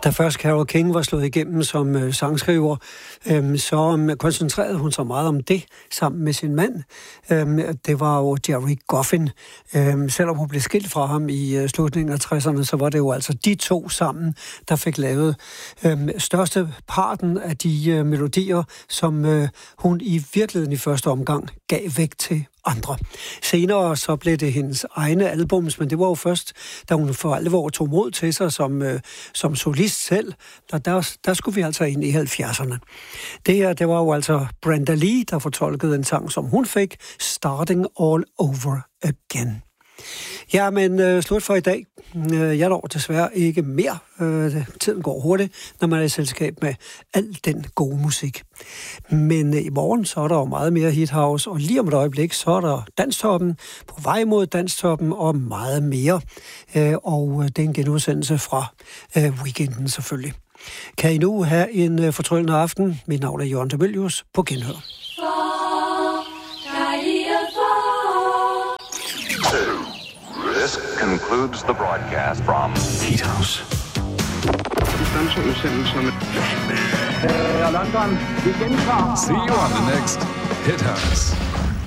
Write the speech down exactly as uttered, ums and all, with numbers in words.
Da først Carole King var slået igennem som øh, sangskriver, øh, så øh, koncentrerede hun sig meget om det sammen med sin mand. Øh, det var jo Jerry Goffin. Øh, selvom hun blev skilt fra ham i øh, slutningen af tresserne, så var det jo altså de to sammen, der fik lavet øh, største parten af de øh, melodier, som øh, hun i virkeligheden i første omgang gav væk til andre. Senere så blev det hendes egne albums, men det var jo først, da hun for alvor tog mod til sig som, øh, som solist selv, der, der, der skulle vi altså ind i halvfjerdserne. Det her, det var jo altså Brenda Lee, der fortolkede en sang, som hun fik, Starting All Over Again. Ja, men øh, slut for i dag. Øh, jeg når desværre ikke mere. Øh, tiden går hurtigt, når man er i selskab med al den gode musik. Men øh, i morgen, så er der jo meget mere Hit House, og lige om et øjeblik, så er der Danstoppen, på vej mod Danstoppen og meget mere. Øh, og øh, det er en genudsendelse fra øh, weekenden selvfølgelig. Kan I nu have en øh, fortryllende aften? Mit navn er Jørgen Debelius. På genhør. This concludes the broadcast from Hit House. See you on the next Hit House.